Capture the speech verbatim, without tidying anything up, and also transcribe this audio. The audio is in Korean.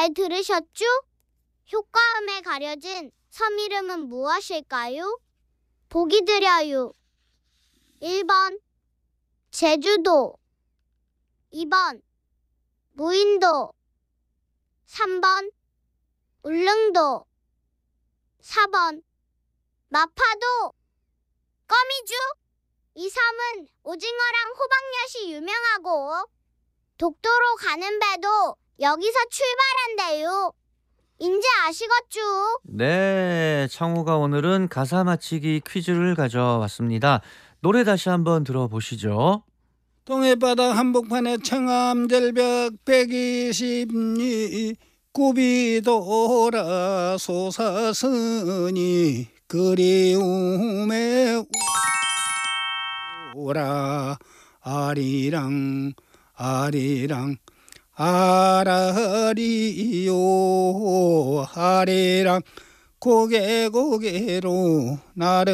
잘 들으셨죠? 효과음에 가려진 섬 이름은 무엇일까요? 보기 드려요. 일 번 제주도, 이 번 무인도, 삼 번 울릉도, 사 번 마파도. 껌이죠? 이 섬은 오징어랑 호박엿이 유명하고 독도로 가는 배도 여기서 출발한대요. 인제 아시겠죠? 네, 창호가 오늘은 가사 맞히기 퀴즈를 가져왔습니다. 노래 다시 한번 들어보시죠. 동해바다 한복판에 청암절벽 백이십 리 굽이 돌아 솟았으니 그리움에 오라 아리랑 아리랑 아라리요 아리랑 고개 고개로 나를